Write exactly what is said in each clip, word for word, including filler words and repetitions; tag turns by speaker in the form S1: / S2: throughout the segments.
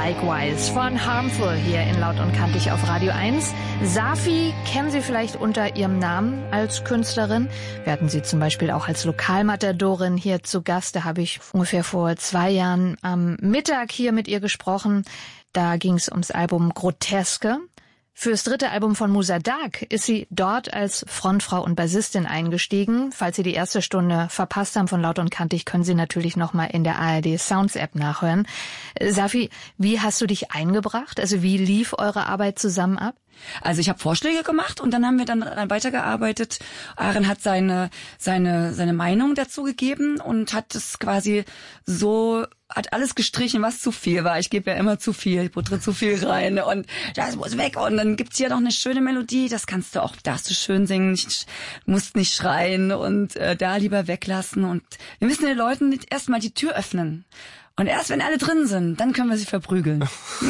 S1: Likewise von Harmful hier in Laut und Kantig auf Radio eins. Safi kennen Sie vielleicht unter ihrem Namen als Künstlerin. Wir hatten sie zum Beispiel auch als Lokalmatadorin hier zu Gast. Da habe ich ungefähr vor zwei Jahren am Mittag hier mit ihr gesprochen. Da ging es ums Album Groteske. Fürs dritte Album von Musa Dagh ist sie dort als Frontfrau und Bassistin eingestiegen. Falls Sie die erste Stunde verpasst haben von Laut und Kantig, können Sie natürlich nochmal in der A R D Sounds App nachhören. Safi, wie hast du dich eingebracht? Also wie lief eure Arbeit zusammen ab?
S2: Also ich habe Vorschläge gemacht und dann haben wir dann weitergearbeitet. Aaron hat seine seine seine Meinung dazu gegeben und hat es quasi so, hat alles gestrichen, was zu viel war. Ich gebe ja immer zu viel, ich puttere zu viel rein und das muss weg. Und dann gibt's hier noch eine schöne Melodie, das kannst du auch, darfst du schön singen, nicht, musst nicht schreien und äh, da lieber weglassen. Und wir müssen den Leuten erstmal die Tür öffnen. Und erst wenn alle drin sind, dann können wir sie verprügeln.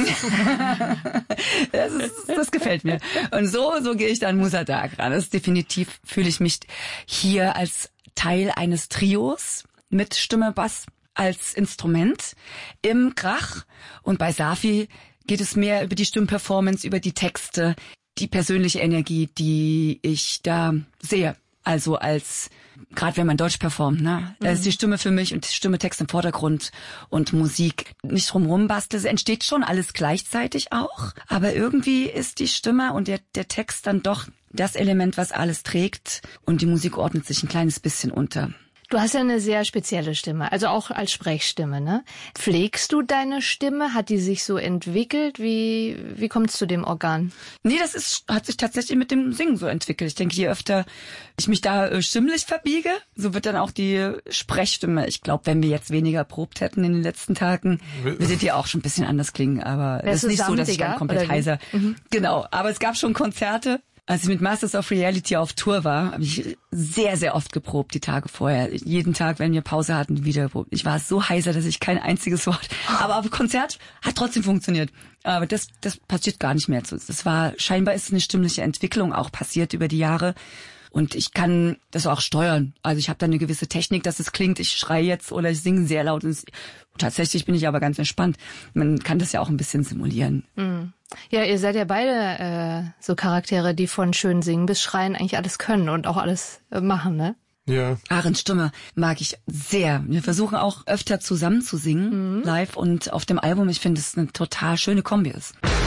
S2: das, ist, das gefällt mir. Und so, so gehe ich dann Musa Dagh ran. Das ist definitiv, fühle ich mich hier als Teil eines Trios mit Stimme, Bass als Instrument im Krach. Und bei Safi geht es mehr über die Stimmperformance, über die Texte, die persönliche Energie, die ich da sehe. Also als, gerade wenn man Deutsch performt, ne, da ist die Stimme für mich und die Stimme, Text im Vordergrund und Musik nicht drumherum basteln. Es entsteht schon alles gleichzeitig auch, aber irgendwie ist die Stimme und der, der Text dann doch das Element, was alles trägt und die Musik ordnet sich ein kleines bisschen unter.
S1: Du hast ja eine sehr spezielle Stimme, also auch als Sprechstimme, ne? Pflegst du deine Stimme? Hat die sich so entwickelt? Wie wie kommt es zu dem Organ?
S2: Nee, das ist hat sich tatsächlich mit dem Singen so entwickelt. Ich denke, je öfter ich mich da äh, stimmlich verbiege, so wird dann auch die Sprechstimme. Ich glaube, wenn wir jetzt weniger probt hätten in den letzten Tagen, würde die auch schon ein bisschen anders klingen. Aber es ist nicht so, dass ich dann komplett heiser. Mhm. Genau, aber es gab schon Konzerte. Als ich mit Masters of Reality auf Tour war, habe ich sehr, sehr oft geprobt, die Tage vorher. Jeden Tag, wenn wir Pause hatten, wieder geprobt. Ich war so heiser, dass ich kein einziges Wort... Aber auf Konzert hat trotzdem funktioniert. Aber das das passiert gar nicht mehr. Das war scheinbar ist eine stimmliche Entwicklung auch passiert über die Jahre. Und ich kann das auch steuern. Also ich habe da eine gewisse Technik, dass es klingt, ich schreie jetzt oder ich singe sehr laut. Und es, tatsächlich bin ich aber ganz entspannt. Man kann das ja auch ein bisschen simulieren.
S1: Mhm. Ja, ihr seid ja beide äh, so Charaktere, die von schön singen bis schreien eigentlich alles können und auch alles äh, machen, ne?
S3: Ja.
S2: Ahrens Stimme mag ich sehr. Wir versuchen auch öfter zusammen zu singen, mhm. live und auf dem Album. Ich finde, es eine total schöne Kombi ist.